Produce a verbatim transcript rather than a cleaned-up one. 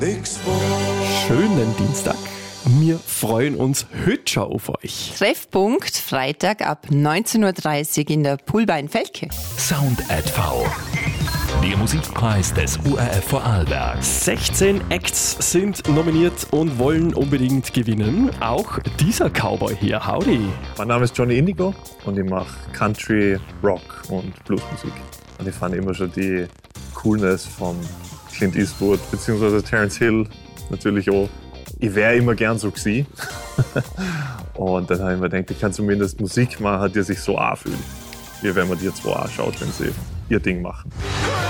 Schönen Dienstag. Wir freuen uns heute schon auf euch. Treffpunkt Freitag ab neunzehn Uhr dreißig in der Poolbar in Velke. Sound at V. Der Musikpreis des U R F Vorarlberg. sechzehn Acts sind nominiert und wollen unbedingt gewinnen. Auch dieser Cowboy hier. Howdy. Mein Name ist Johnny Indigo und ich mache Country, Rock und Bluesmusik. Und ich fand immer schon die Coolness von Clint Eastwood bzw. Terence Hill natürlich auch. Ich wäre immer gern so gewesen. Und dann habe ich mir gedacht, ich kann zumindest Musik machen, die sich so anfühlt. Wie wenn man die zwei anschaut, wenn sie ihr Ding machen.